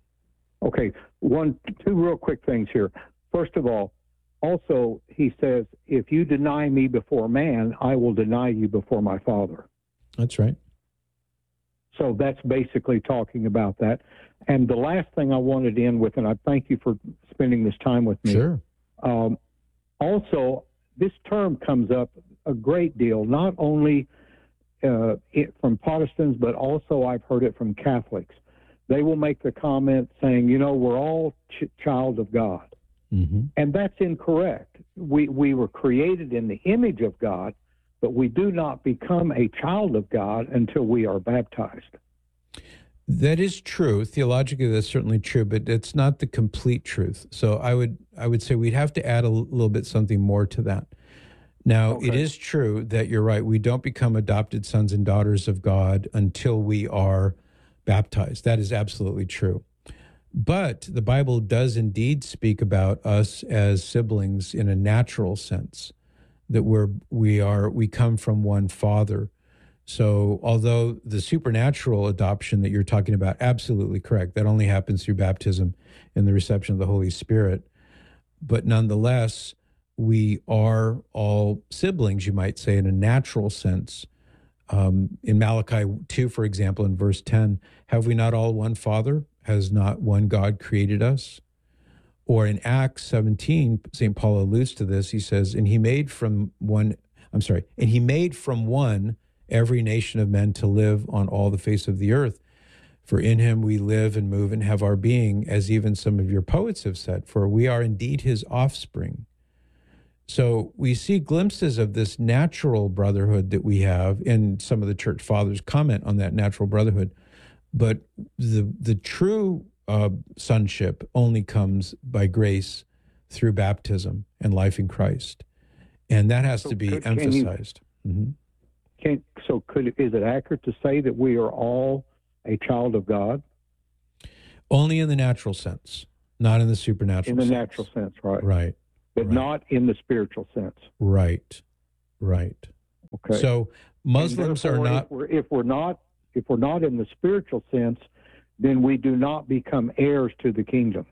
Okay, one, two real quick things here. First of all, also, he says, if you deny me before man, I will deny you before my Father. That's right. So that's basically talking about that. And the last thing I wanted to end with, and I thank you for spending this time with me. Sure. Um, also, this term comes up a great deal, not only uh, it, from Protestants, but also I've heard it from Catholics. They will make the comment saying, you know, we're all ch- child of God. Mm-hmm. And that's incorrect. We, we were created in the image of God, but we do not become a child of God until we are baptized. That is true. Theologically, that's certainly true, but it's not the complete truth. So I would I would say we'd have to add a little bit something more to that. Now, okay. It is true that you're right. We don't become adopted sons and daughters of God until we are baptized. That is absolutely true. But the Bible does indeed speak about us as siblings in a natural sense, that we're we are we come from one Father. So although the supernatural adoption that you're talking about, absolutely correct, that only happens through baptism and the reception of the Holy Spirit. But nonetheless, we are all siblings, you might say, in a natural sense. Um, in Malachi two, for example, in verse ten, have we not all one Father? Has not one God created us? Or in Acts seventeen, Saint Paul alludes to this. He says, and he made from one, I'm sorry, and he made from one every nation of men to live on all the face of the earth. For in him we live and move and have our being, as even some of your poets have said, for we are indeed his offspring. So we see glimpses of this natural brotherhood that we have, and some of the church fathers comment on that natural brotherhood. But the the true uh, sonship only comes by grace through baptism and life in Christ. And that has so to be could, emphasized. Can you, mm-hmm. can, so could is it accurate to say that we are all a child of God? Only in the natural sense, not in the supernatural In the sense. natural sense, right? Right. But right. not in the spiritual sense. Right. Right. Okay. So Muslims are therefore, not. If we're, if we're not, if we're not in the spiritual sense, then we do not become heirs to the kingdom.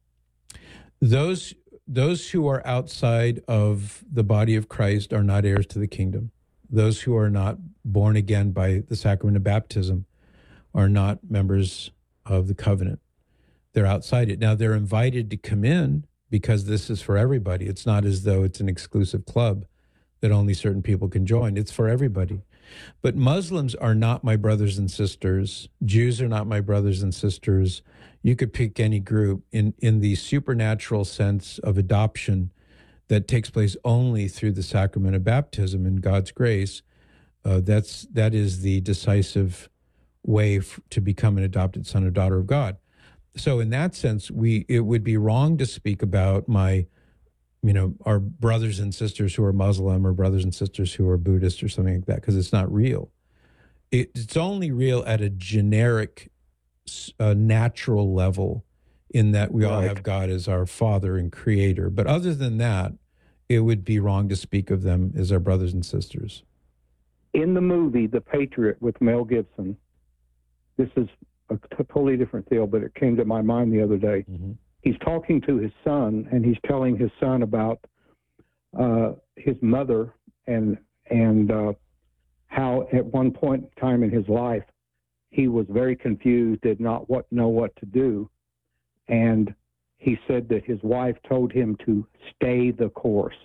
Those those who are outside of the body of Christ are not heirs to the kingdom. Those who are not born again by the sacrament of baptism are not members of the covenant. They're outside it. Now they're invited to come in because this is for everybody. It's not as though it's an exclusive club that only certain people can join. It's for everybody. But Muslims are not my brothers and sisters. Jews are not my brothers and sisters. You could pick any group in, in the supernatural sense of adoption that takes place only through the sacrament of baptism and God's grace. Uh, that's that is the decisive way f- to become an adopted son or daughter of God. So in that sense, we it would be wrong to speak about my, you know, our brothers and sisters who are Muslim or brothers and sisters who are Buddhist or something like that, because it's not real. It, it's only real at a generic, uh, natural level, in that we all Right. have God as our Father and Creator. But other than that, it would be wrong to speak of them as our brothers and sisters. In the movie The Patriot with Mel Gibson, this is a t- totally different deal, but it came to my mind the other day. Mm-hmm. He's talking to his son, and he's telling his son about uh, his mother and and uh, how at one point in time in his life he was very confused, did not what know what to do, and he said that his wife told him to stay the course,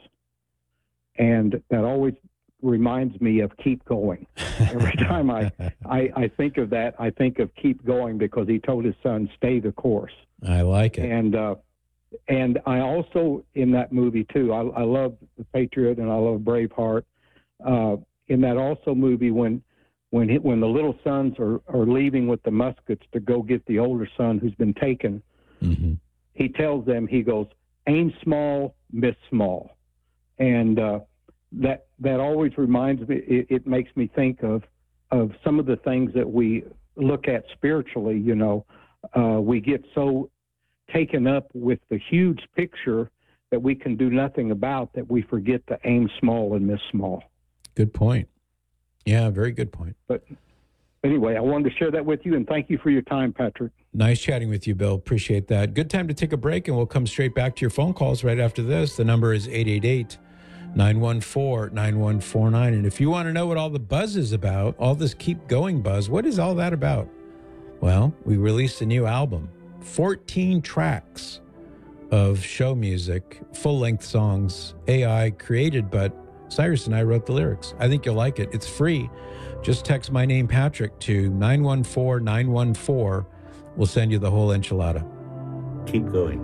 and that always reminds me of keep going. Every time I, I I think of that, I think of keep going, because he told his son stay the course. I like it. And uh, and I also, in that movie too, I, I love The Patriot and I love Braveheart. Uh, in that also movie, when when he, when the little sons are, are leaving with the muskets to go get the older son who's been taken, mm-hmm. he tells them, he goes, aim small, miss small. And uh, that that always reminds me, it, it makes me think of of some of the things that we look at spiritually. You know, uh, we get so taken up with the huge picture that we can do nothing about, that we forget to aim small and miss small. Good point. Yeah, very good point. But anyway, I wanted to share that with you, and thank you for your time, Patrick. Nice chatting with you, Bill. Appreciate that. Good time to take a break, and we'll come straight back to your phone calls right after this. The number is eight eight eight, nine one four, nine one four nine. And if you want to know what all the buzz is about, all this keep going buzz, what is all that about? Well, we released a new album, fourteen tracks of show music, full-length songs, A I created, but Cyrus and I wrote the lyrics. I think you'll like it. It's free. Just text my name, Patrick, to nine one four, nine one four. We'll send you the whole enchilada. Keep going.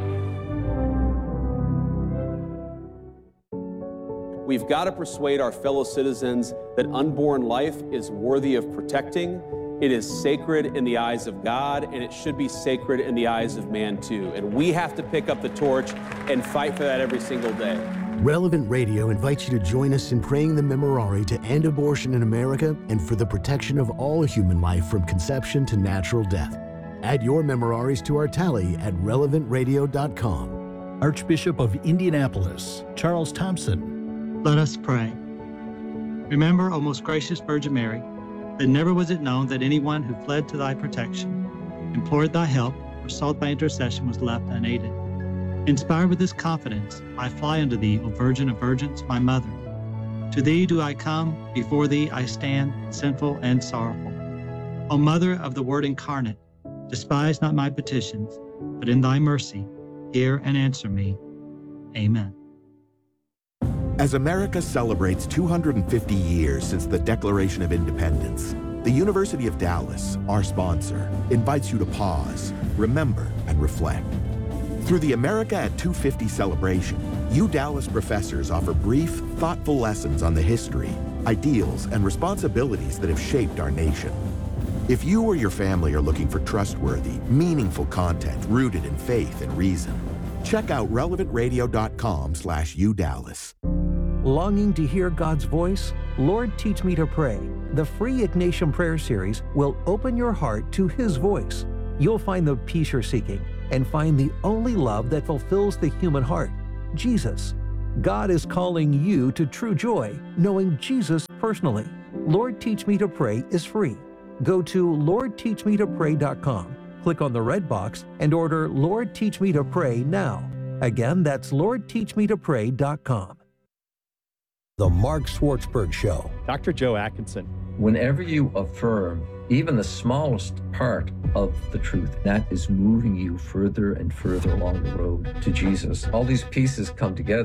We've got to persuade our fellow citizens that unborn life is worthy of protecting. It is sacred in the eyes of God, and it should be sacred in the eyes of man too. And we have to pick up the torch and fight for that every single day. Relevant Radio invites you to join us in praying the Memorare to end abortion in America and for the protection of all human life from conception to natural death. Add your Memoraries to our tally at relevant radio dot com. Archbishop of Indianapolis, Charles Thompson. Let us pray. Remember, O most gracious Virgin Mary, that never was it known that anyone who fled to thy protection, implored thy help, or sought thy intercession was left unaided. Inspired with this confidence, I fly unto thee, O Virgin of Virgins, my mother. To thee do I come, before thee I stand, sinful and sorrowful. O Mother of the Word incarnate, despise not my petitions, but in thy mercy, hear and answer me. Amen. As America celebrates two hundred fifty years since the Declaration of Independence, the University of Dallas, our sponsor, invites you to pause, remember, and reflect. Through the America at two fifty celebration, U Dallas professors offer brief, thoughtful lessons on the history, ideals, and responsibilities that have shaped our nation. If you or your family are looking for trustworthy, meaningful content rooted in faith and reason, check out relevant radio dot com slash U Dallas. Longing to hear God's voice? Lord, Teach Me to Pray. The free Ignatian Prayer Series will open your heart to His voice. you'll find the peace you're seeking and find the only love that fulfills the human heart, Jesus. God is calling you to true joy, knowing Jesus personally. Lord Teach Me to Pray is free. Go to lord teach me to pray dot com, click on the red box, and order Lord Teach Me to Pray now. Again, that's lord teach me to pray dot com. The Mark Schwartzberg Show. Doctor Joe Atkinson. Whenever you affirm even the smallest part of the truth, that is moving you further and further along the road to Jesus. All these pieces come together.